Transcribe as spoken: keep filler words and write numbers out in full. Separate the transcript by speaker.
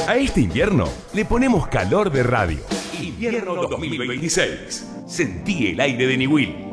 Speaker 1: A este invierno le ponemos calor de radio. Invierno dos mil veintiséis. Sentí el aire de Niwil.